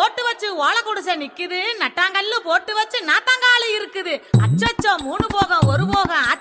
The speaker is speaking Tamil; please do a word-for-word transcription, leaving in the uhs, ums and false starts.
ஓட்டு வச்சு ஓலை குடிசை நிக்குது, நட்டாங்கல்லு போட்டு வச்சு நாத்தாங்காலு இருக்குது. அச்சச்சோ மூணு போகம் ஒரு போகம்